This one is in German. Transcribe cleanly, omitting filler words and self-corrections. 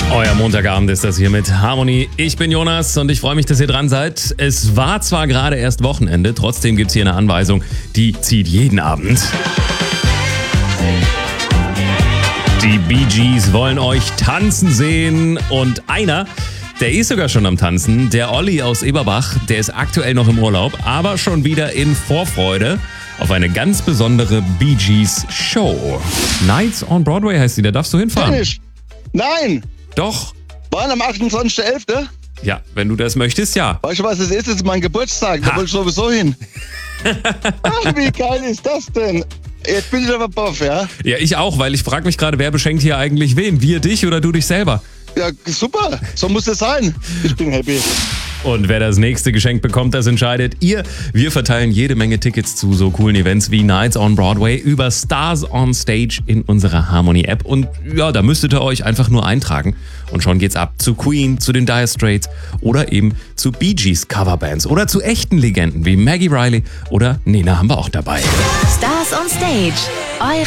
Euer Montagabend ist das hier mit Harmony. Ich bin Jonas und ich freue mich, dass ihr dran seid. Es war zwar gerade erst Wochenende, trotzdem gibt es hier eine Anweisung, die zieht jeden Abend. Die Bee Gees wollen euch tanzen sehen und einer, der ist sogar schon am Tanzen, der Olli aus Eberbach, der ist aktuell noch im Urlaub, aber schon wieder in Vorfreude auf eine ganz besondere Bee Gees Show. Nights on Broadway heißt sie, da darfst du hinfahren. Finish. Nein! Doch. Wann am 28.11.? Ja, wenn du das möchtest, ja. Weißt du, was es ist? Das ist mein Geburtstag. Da wollte ich sowieso hin. Ach, wie geil ist das denn? Jetzt bin ich aber baff, ja? Ja, ich auch, weil ich frage mich gerade, wer beschenkt hier eigentlich wen? Wir dich oder du dich selber? Ja, super. So muss es sein. Ich bin happy. Und wer das nächste Geschenk bekommt, das entscheidet ihr. Wir verteilen jede Menge Tickets zu so coolen Events wie Nights on Broadway über Stars on Stage in unserer Harmony-App. Und ja, da müsstet ihr euch einfach nur eintragen. Und schon geht's ab zu Queen, zu den Dire Straits oder eben zu Bee Gees Coverbands oder zu echten Legenden wie Maggie Riley oder Nena haben wir auch dabei. Stars on Stage, eure